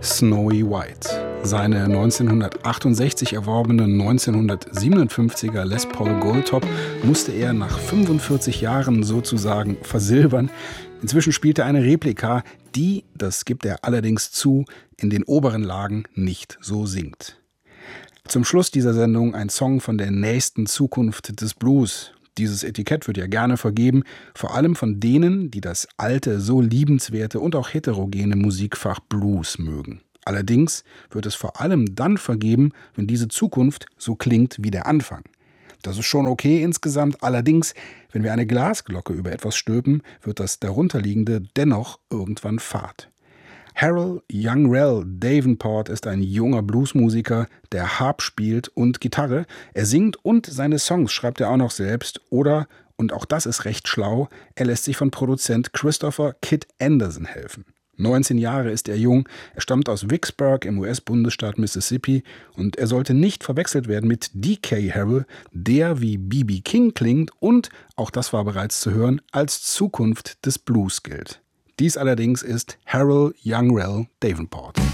Snowy White. Seine 1968 erworbene 1957er Les Paul Goldtop musste er nach 45 Jahren sozusagen versilbern. Inzwischen spielt er eine Replika, die, das gibt er allerdings zu, in den oberen Lagen nicht so singt. Zum Schluss dieser Sendung ein Song von der nächsten Zukunft des Blues. Dieses Etikett wird ja gerne vergeben, vor allem von denen, die das alte, so liebenswerte und auch heterogene Musikfach Blues mögen. Allerdings wird es vor allem dann vergeben, wenn diese Zukunft so klingt wie der Anfang. Das ist schon okay insgesamt, allerdings, wenn wir eine Glasglocke über etwas stülpen, wird das darunterliegende dennoch irgendwann fad. Harold Youngrell Davenport ist ein junger Bluesmusiker, der Harp spielt und Gitarre. Er singt und seine Songs schreibt er auch noch selbst oder, und auch das ist recht schlau, er lässt sich von Produzent Christopher Kid Anderson helfen. 19 Jahre ist er jung, er stammt aus Vicksburg im US-Bundesstaat Mississippi und er sollte nicht verwechselt werden mit D.K. Harrell, der wie B.B. King klingt und, auch das war bereits zu hören, als Zukunft des Blues gilt. Dies allerdings ist Harold Youngrell Davenport.